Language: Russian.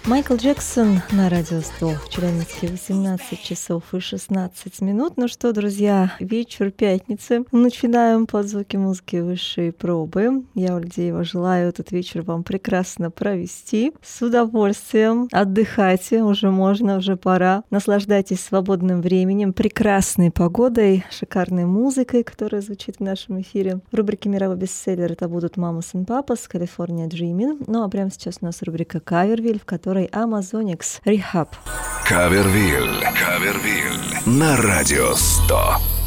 Майкл Джексон на Радио 100. В Челябинске 18 часов и 16 минут. Ну что, друзья, вечер пятницы. Начинаем под звуки музыки высшей пробы. Я, Ольдеева, желаю этот вечер вам прекрасно провести. С удовольствием отдыхайте. Уже можно, уже пора. Наслаждайтесь свободным временем, прекрасной погодой, шикарной музыкой, которая звучит в нашем эфире. В рубрике «Мировой бестселлер» это будут «Mamas and Papas», «California Dreaming». Ну а прямо сейчас у нас рубрика «Кавервиль», в которой Amazonics Rehab. Кавервиль на Радио 100.